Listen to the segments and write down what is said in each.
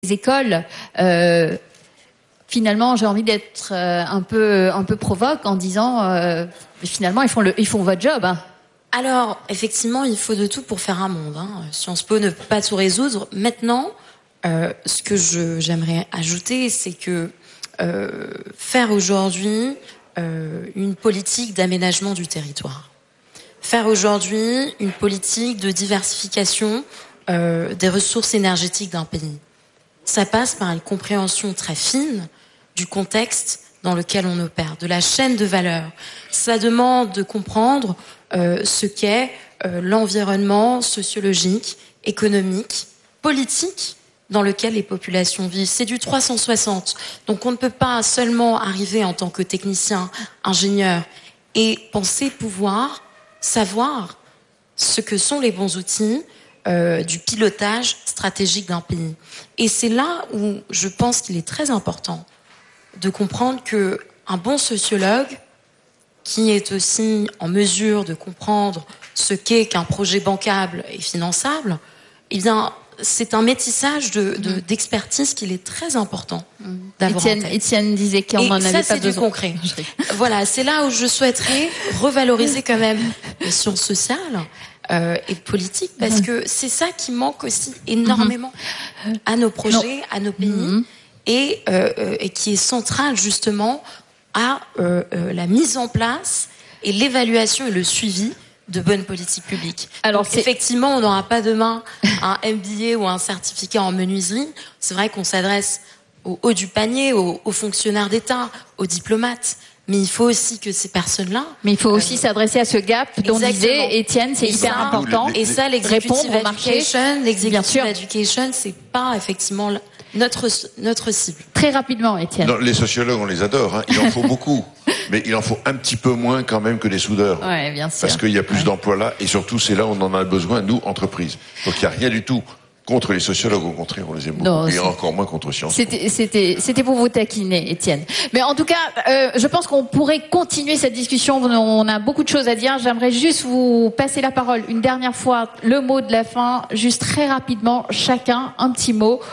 écoles, finalement, j'ai envie d'être un peu provoque en disant, finalement, ils font votre job. Hein. Alors, effectivement, il faut de tout pour faire un monde. Hein. Sciences Po ne peut pas tout résoudre. Maintenant, ce que j'aimerais ajouter, c'est que faire aujourd'hui une politique d'aménagement du territoire, faire aujourd'hui une politique de diversification des ressources énergétiques d'un pays, ça passe par une compréhension très fine du contexte dans lequel on opère, de la chaîne de valeur. Ça demande de comprendre ce qu'est l'environnement sociologique, économique, politique dans lequel les populations vivent. C'est du 360. Donc on ne peut pas seulement arriver en tant que technicien, ingénieur et penser pouvoir savoir ce que sont les bons outils du pilotage stratégique d'un pays. Et c'est là où je pense qu'il est très important de comprendre que un bon sociologue qui est aussi en mesure de comprendre ce qu'est qu'un projet bancable et finançable, eh bien, c'est un métissage d'expertise qu'il est très important d'avoir en tête. Étienne disait qu'on n'en avait pas besoin. Du concret. Voilà, c'est là où je souhaiterais revaloriser quand même les sciences sociales et politiques, parce que c'est ça qui manque aussi énormément à nos projets, à nos pays, et qui est central justement à la mise en place et l'évaluation et le suivi de bonnes politiques publiques. Alors, effectivement, on n'aura pas demain un MBA ou un certificat en menuiserie. C'est vrai qu'on s'adresse au haut du panier, aux fonctionnaires d'État, aux diplomates. Mais il faut aussi que ces personnes-là... Mais il faut aussi s'adresser à ce gap dont disait Étienne, c'est hyper important. Et ça, l'executive education, c'est pas effectivement notre cible. Très rapidement, Étienne. Non, les sociologues, on les adore. Hein. Il en faut beaucoup. Mais il en faut un petit peu moins quand même que des soudeurs. Ouais, bien sûr. Parce qu'il y a plus d'emplois là. Et surtout, c'est là où on en a besoin, nous, entreprises. Donc il n'y a rien du tout contre les sociologues, au contraire, on les aime beaucoup. Non, et encore moins contre Sciences Po. C'était pour vous taquiner, Étienne. Mais en tout cas, je pense qu'on pourrait continuer cette discussion. On a beaucoup de choses à dire. J'aimerais juste vous passer la parole une dernière fois. Le mot de la fin, juste très rapidement, chacun, un petit mot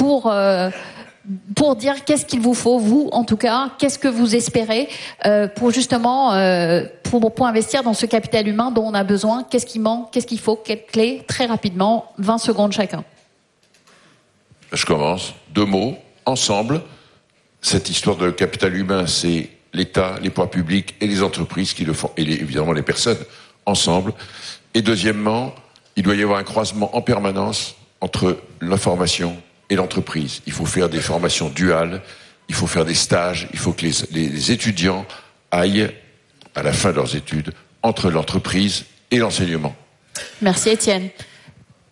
pour dire qu'est-ce qu'il vous faut, vous en tout cas, qu'est-ce que vous espérez pour justement pour investir dans ce capital humain dont on a besoin, qu'est-ce qui manque, qu'est-ce qu'il faut, quelles clés, très rapidement, 20 secondes chacun. Je commence. 2 mots, ensemble. Cette histoire de capital humain, c'est l'État, les pouvoirs publics et les entreprises qui le font, et évidemment les personnes, ensemble. Et deuxièmement, il doit y avoir un croisement en permanence entre l'information et l'entreprise. Il faut faire des formations duales, il faut faire des stages, il faut que les étudiants aillent, à la fin de leurs études, entre l'entreprise et l'enseignement. Merci Étienne. Elliot ?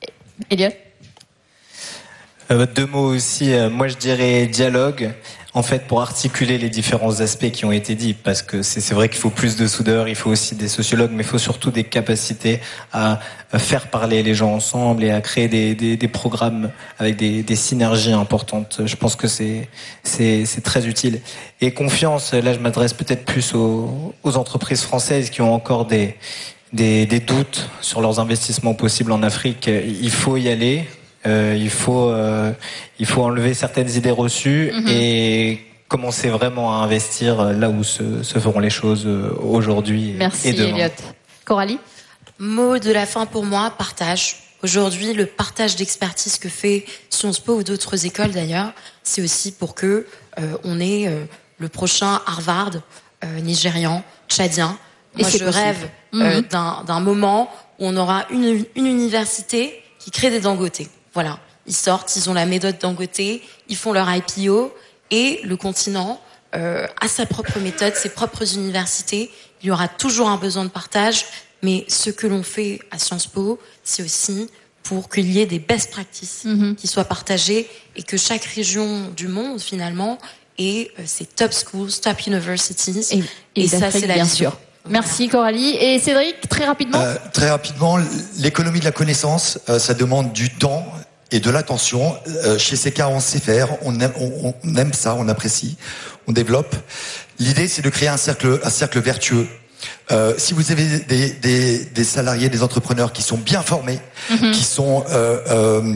2 mots aussi, moi je dirais dialogue, en fait pour articuler les différents aspects qui ont été dits, parce que c'est vrai qu'il faut plus de soudeurs, il faut aussi des sociologues, mais il faut surtout des capacités à faire parler les gens ensemble et à créer des programmes avec des synergies importantes. Je pense que c'est très utile. Et confiance, là je m'adresse peut-être plus aux entreprises françaises qui ont encore des doutes sur leurs investissements possibles en Afrique. Il faut y aller. Il faut enlever certaines idées reçues et commencer vraiment à investir là où se feront les choses aujourd'hui et demain. Merci Elliot. Coralie ? Mot de la fin pour moi, partage. Aujourd'hui, le partage d'expertise que fait Sciences Po ou d'autres écoles d'ailleurs, c'est aussi pour que on ait le prochain Harvard nigérian, tchadien. Moi, je rêve d'un moment où on aura une université qui crée des Dangoté. Voilà, ils sortent, ils ont la méthode Dangote, ils font leur IPO et le continent a sa propre méthode, ses propres universités. Il y aura toujours un besoin de partage, mais ce que l'on fait à Sciences Po, c'est aussi pour qu'il y ait des best practices qui soient partagées et que chaque région du monde finalement ait ses top schools, top universities. Et ça, c'est la vision. Merci Coralie. Et Cédric, très rapidement. Très rapidement, l'économie de la connaissance, ça demande du temps et de l'attention. Chez CK, on sait faire, on aime ça, on apprécie, on développe. L'idée, c'est de créer un cercle vertueux. Si vous avez des salariés, des entrepreneurs qui sont bien formés, qui sont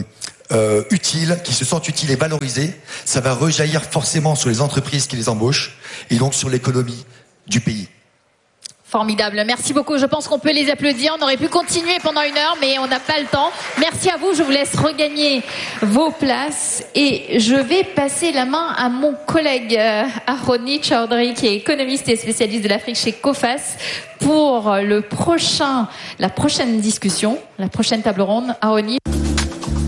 utiles, qui se sentent utiles et valorisés, ça va rejaillir forcément sur les entreprises qui les embauchent et donc sur l'économie du pays. Formidable, merci beaucoup. Je pense qu'on peut les applaudir. On aurait pu continuer pendant 1 heure, mais on n'a pas le temps. Merci à vous. Je vous laisse regagner vos places et je vais passer la main à mon collègue Aroni Chaudhry, qui est économiste et spécialiste de l'Afrique chez COFAS, pour la prochaine discussion, la prochaine table ronde. Aroni.